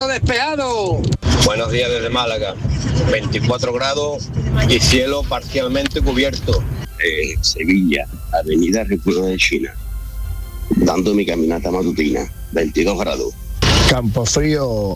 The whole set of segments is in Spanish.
despejado. Buenos días desde Málaga. 24 grados y cielo parcialmente cubierto. Sevilla, Avenida República de China. Dando mi caminata matutina. 22 grados. Campofrío,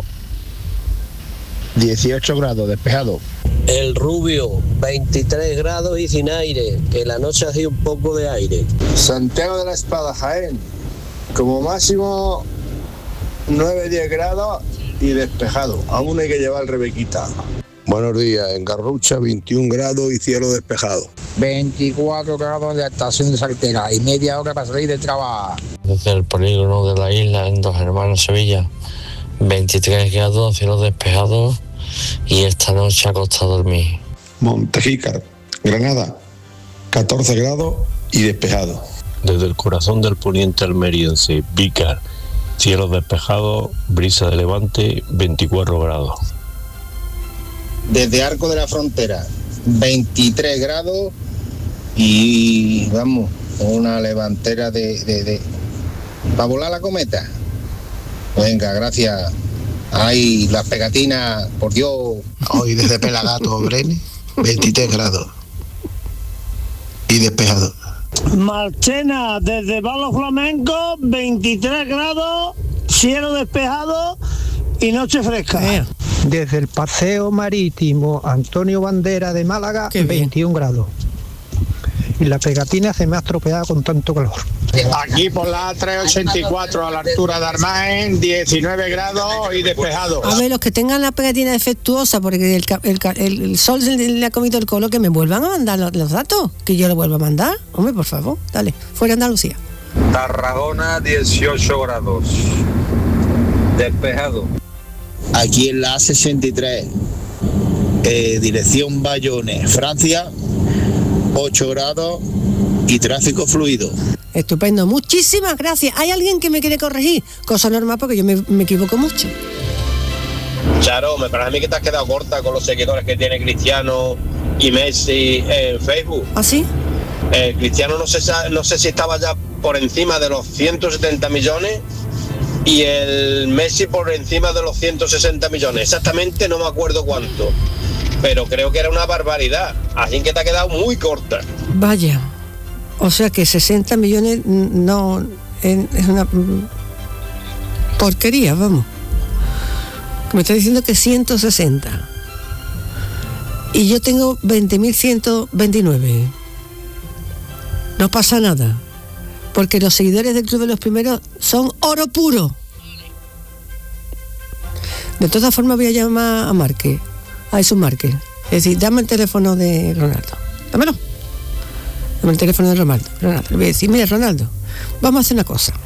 18 grados, despejado. El Rubio, 23 grados y sin aire, que la noche hace un poco de aire. Santiago de la Espada, Jaén, como máximo 9-10 grados y despejado. Aún hay que llevar Rebequita. Buenos días, en Garrucha 21 grados y cielo despejado. 24 grados de estación de Saltera y media hora para salir del trabajo. Desde el polígono de la isla en Dos Hermanos, Sevilla, 23 grados, cielo despejado y esta noche acostado a dormir. Montejícar, Granada, 14 grados y despejado. Desde el corazón del poniente almeriense, Vícar, cielo despejado, brisa de levante, 24 grados. Desde Arco de la Frontera, 23 grados y vamos, una levantera de para volar la cometa. Venga, gracias. Ay, las pegatinas, por Dios. Hoy desde Pelagato, Brene, 23 grados y despejado. Marchena, desde Palo Flamenco, 23 grados, cielo despejado y noche fresca. Desde el Paseo Marítimo Antonio Bandera de Málaga, 21 grados. Y la pegatina se me ha estropeado con tanto calor. Aquí por la 384 a la altura de Armaen, 19 grados y despejado. A ver, los que tengan la pegatina defectuosa, porque el sol le ha comido el color, que me vuelvan a mandar los datos, que yo lo vuelva a mandar. Hombre, por favor, dale, fuera Andalucía. Tarragona, 18 grados. Despejado. Aquí en la A63, dirección Bayonne, Francia, 8 grados y tráfico fluido. Estupendo, muchísimas gracias. ¿Hay alguien que me quiere corregir? Cosa normal, porque yo me equivoco mucho. Charo, me parece a mí que te has quedado corta con los seguidores que tiene Cristiano y Messi en Facebook. ¿Ah, sí? Cristiano no sé si estaba ya por encima de los 170 millones y el Messi por encima de los 160 millones. Exactamente no me acuerdo cuánto, pero creo que era una barbaridad. Así que te ha quedado muy corta. Vaya, o sea que 60 millones no es una porquería, vamos. Me está diciendo que 160 y yo tengo 20.129. No pasa nada, porque los seguidores del Club de los Primeros son oro puro. De todas formas voy a llamar a Márquez, a Jesús Márquez. Es decir, dame el teléfono de Ronaldo. Dámelo. Dame el teléfono de Ronaldo. Le voy a decir, mira, Ronaldo, vamos a hacer una cosa.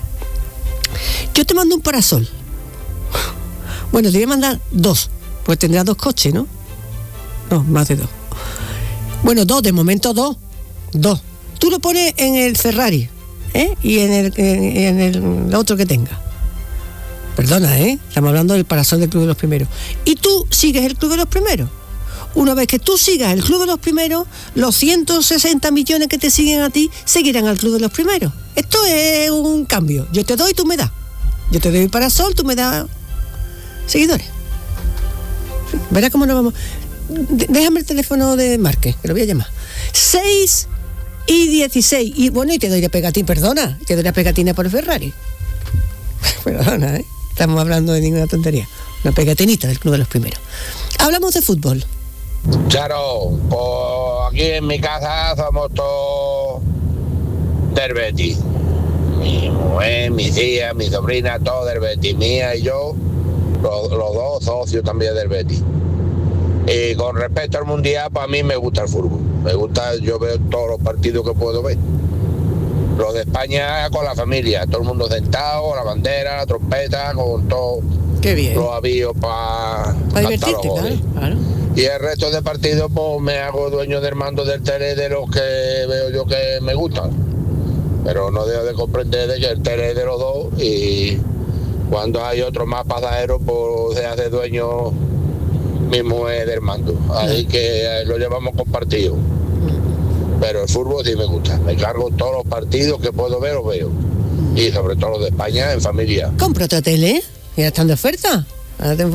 Yo te mando un parasol. Bueno, te voy a mandar 2, pues tendrás 2 coches, ¿no? No, más de 2. Bueno, 2, de momento 2. Tú lo pones en el Ferrari, y en el otro que tenga. Perdona, estamos hablando del parasol del Club de los Primeros. Y tú sigues el Club de los Primeros. Una vez que tú sigas el Club de los Primeros, los 160 millones que te siguen a ti seguirán al Club de los Primeros. Esto es un cambio. Yo te doy, tú me das. Yo te doy el parasol, tú me das seguidores. Verás cómo nos vamos. Déjame el teléfono de Márquez, que lo voy a llamar. 6 y 16. Y bueno, y te doy la pegatina, perdona, te doy la pegatina por Ferrari. Perdona, estamos hablando de ninguna tontería. Una pegatinita del Club de los Primeros. Hablamos de fútbol. Charo, pues aquí en mi casa somos todos del Betis. Mi mujer, mi tía, mi sobrina, todos del Betis. Mía y yo, los 2 socios también del Betis. Y con respecto al Mundial, para mí me gusta el fútbol. Me gusta, yo veo todos los partidos que puedo ver. Los de España con la familia, todo el mundo sentado, la bandera, la trompeta, con todo. Qué bien. Los avíos para divertirte, claro. Y el resto de partidos, pues me hago dueño del mando del tele de los que veo yo que me gustan. Pero no dejo de comprender de que el tele es de los dos y cuando hay otro más pasajero, pues se hace dueño mismo del mando. Así que lo llevamos compartido. Pero el fútbol sí me gusta. Me cargo todos los partidos que puedo ver, los veo. Y sobre todo los de España en familia. Compra otra tele, ya están de oferta. Ahora